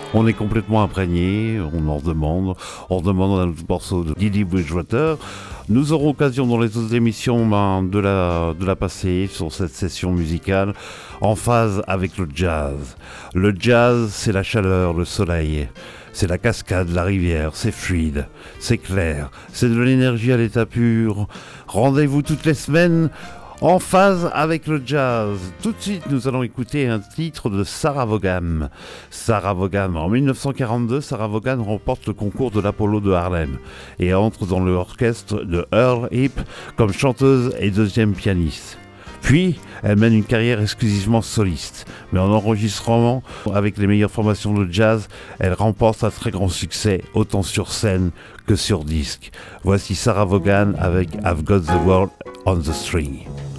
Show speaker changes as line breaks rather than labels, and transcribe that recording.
On est complètement imprégné, on demande un morceau de Didi Bridgewater. Nous aurons occasion dans les autres émissions de la passer sur cette session musicale en phase avec le jazz. Le jazz, c'est la chaleur, le soleil, c'est la cascade, la rivière, c'est fluide, c'est clair, c'est de l'énergie à l'état pur. Rendez-vous toutes les semaines en phase avec le jazz. Tout de suite, nous allons écouter un titre de Sarah Vaughan. Sarah Vaughan, en 1942, Sarah Vaughan remporte le concours de l'Apollo de Harlem et entre dans l'orchestre de Earl Heap comme chanteuse et deuxième pianiste. Puis, elle mène une carrière exclusivement soliste. Mais en enregistrement avec les meilleures formations de jazz, elle remporte un très grand succès, autant sur scène que sur disque. Voici Sarah Vaughan avec I've Got the World on the String.